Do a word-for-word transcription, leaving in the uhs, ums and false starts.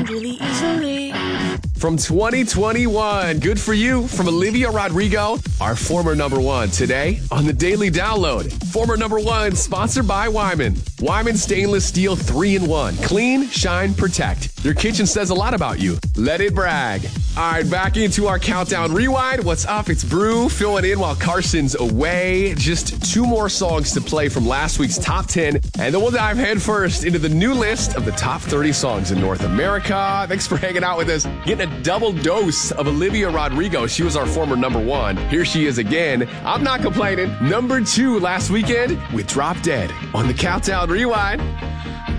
around really easily. From twenty twenty-one, good for you, from Olivia Rodrigo, our former number one today on the Daily Download. Former number one, sponsored by Wyman. Wyman Stainless Steel three in one. Clean, shine, protect. Your kitchen says a lot about you. Let it brag. All right, back into our Countdown Rewind. What's up? It's Brew filling in while Carson's away. Just two more songs to play from last week's top ten, and then we'll dive headfirst into the new list of the top thirty songs in North America. Thanks for hanging out with us. Getting a double dose of Olivia Rodrigo. She was our former number one. Here she is again. I'm not complaining. Number two last weekend with Drop Dead on the Countdown Rewind.